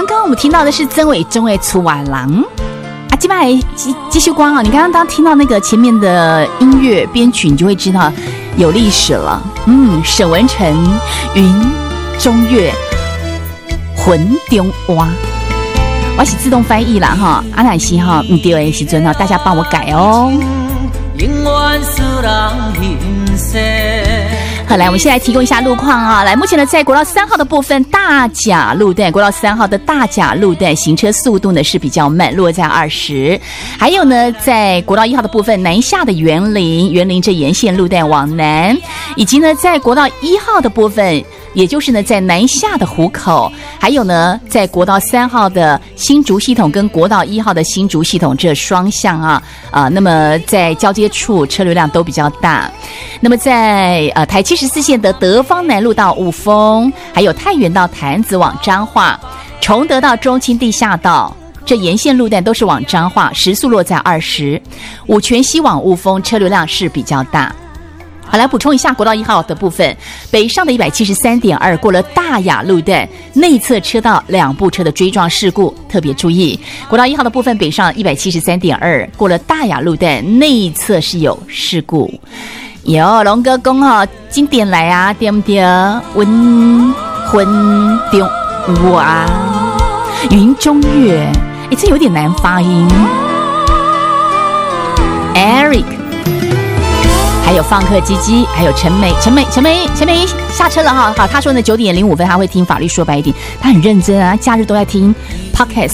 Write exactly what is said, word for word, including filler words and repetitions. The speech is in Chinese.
刚刚我们听到的是曾伟中的《出瓦郎》啊，接下来继继续光啊！你刚刚当听到那个前面的音乐编曲，你就会知道有历史了。嗯，沈文程《云中月》魂中蛙，我是自动翻译啦哈，阿乃西哈，唔对的时阵哈，大家帮我改哦。好，来，我们先来提供一下路况啊。来，目前呢，在国道三号的部分，大甲路段，国道三号的大甲路段行车速度呢是比较慢，落在二十。还有呢，在国道一号的部分，南下的园林，园林这沿线路段往南，以及呢，在国道一号的部分。也就是呢，在南下的湖口，还有呢，在国道三号的新竹系统跟国道一号的新竹系统这双向啊，啊、呃，那么在交接处车流量都比较大。那么在呃台七十四线的德芳南路到雾峰，还有太原到潭子往彰化，崇德到中清地下道。这沿线路段都是往彰化，时速落在二十。五权西往雾峰车流量是比较大。好，来补充一下国道一号的部分，北上的一百七十三点二过了大雅路段内侧车道两部车的追撞事故，特别注意。国道一号的部分北上一百七十三点二过了大雅路段内侧是有事故。有龙哥公哈经典来啊，对不对？温昏中哇，云中月，哎，这有点难发音。Eric。还有放客鸡鸡，还有陈美，陈美，陈美，陈美下车了哈。好，他说呢九点零五分他会听法律说白一点，他很认真啊，假日都在听 podcast。